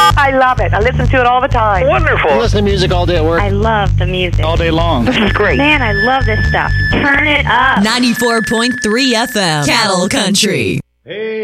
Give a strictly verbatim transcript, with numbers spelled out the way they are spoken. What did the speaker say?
I love it. I listen to it all the time. Wonderful. You listen to music all day at work? I love the music. All day long. This is great. Man, I love this stuff. Turn it up. ninety-four point three F M. Cattle Country. Hey.